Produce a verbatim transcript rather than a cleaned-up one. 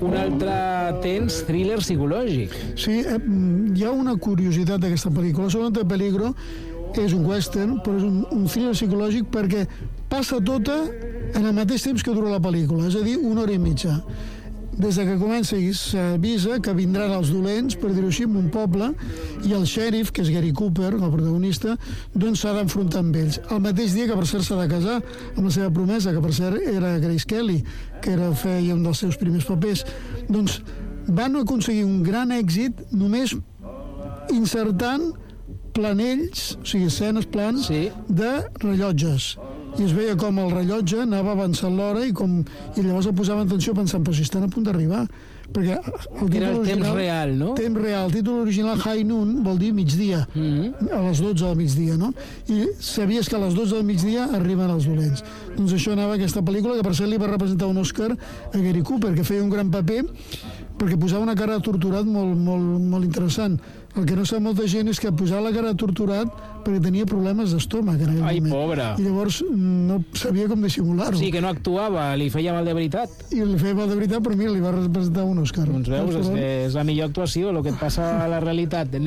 un altre tens thriller psicològic. Sí, eh, hi ha una curiositat d'aquesta pel·lícula. Zona de Peligro és un western, però és un, un thriller psicològic perquè passa tota en el mateix temps que dura la pel·lícula, és a dir, una hora i mitja. Des de que comença i s'avisa que vindran els dolents, per dir-ho així, en un poble, i el xèrif, que és Gary Cooper, el protagonista, doncs s'ha d'enfrontar amb ells. El mateix dia que, per cert, s'ha de casar amb la seva promesa, que per cert era Grace Kelly, que era, feia un dels seus primers papers. Doncs van aconseguir un gran èxit només insertant planells, o sigui, escenes, plans, sí, de rellotges. I es veia com el rellotge anava avançant l'hora i, com, i llavors el posaven atenció pensant, però si estan a punt d'arribar. Perquè el era el original, temps real, no? Temps real. El títol original, High Noon, vol dir migdia, mm-hmm. a les dotze del migdia, no? I sabies que a les dotze del migdia arriben els dolents. Doncs això anava aquesta pel·lícula, que per cert li va representar un Òscar a Gary Cooper, que feia un gran paper, perquè posava una cara de torturat molt, molt, molt interessant. El que no sap molta gent és que posava la cara de torturat perquè tenia problemes d'estómac en aquell Ai, moment. pobre. I llavors no sabia com dissimular-ho. Sí, que no actuava, li feia mal de veritat. I li feia mal de veritat, però mira, li va representar un Òscar. Doncs veus, és, és la millor actuació, el que et passa a la realitat.